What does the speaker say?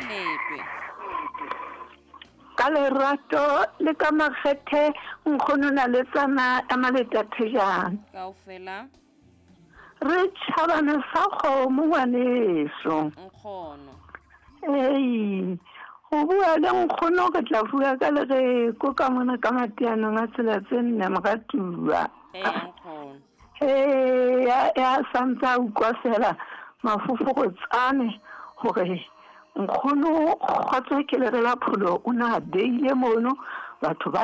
Molepe. Ka lerato le ka makgethe nkgono na le tsana a maleta thejana. Kaofela. Re tšhabana sa kgomo ngwaneso. Nkgono. Ei, go bua le nkgono ke tla bua ka lereko ka mona ka mateanong a tsela tse nne mogatua. Nkgono. Ya santse a ukwa fela mafofo go tsane gore nkgono kgotsa ke le rela pholo o na beile mono batho ba